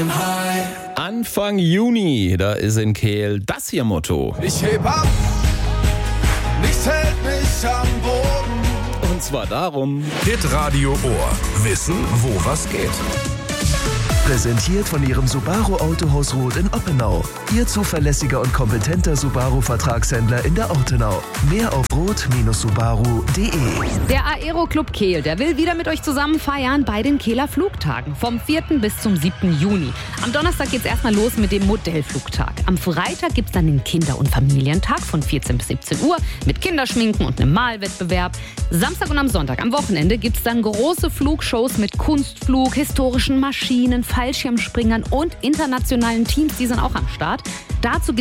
Anfang Juni, da ist in Kehl das hier Motto. Ich heb ab, nichts hält mich am Boden. Und zwar darum. Hitradio Ohr. Wissen, wo was geht. Präsentiert von Ihrem Subaru Autohaus Roth in Oppenau. Ihr zuverlässiger und kompetenter Subaru-Vertragshändler in der Ortenau. Mehr auf roth-subaru.de. Der Aero Club Kehl, der will wieder mit euch zusammen feiern bei den Kehler Flugtagen. Vom 4. bis zum 7. Juni. Am Donnerstag geht's erstmal los mit dem Modellflugtag. Am Freitag gibt's dann den Kinder- und Familientag von 14 bis 17 Uhr mit Kinderschminken und einem Malwettbewerb. Samstag und am Sonntag, am Wochenende, gibt's dann große Flugshows mit Kunstflug, historischen Maschinen, Fallschirmspringern und internationalen Teams, die sind auch am Start. Dazu